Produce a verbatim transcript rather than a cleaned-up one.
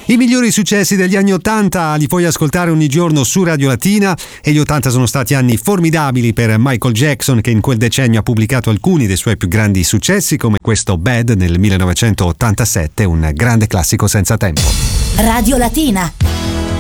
I migliori successi degli anni ottanta li puoi ascoltare ogni giorno su Radio Latina, e gli ottanta sono stati anni formidabili per Michael Jackson, che in quel decennio ha pubblicato alcuni dei suoi più grandi successi, come questo Bad nel millenovecentottantasette, un grande classico senza tempo. Radio Latina.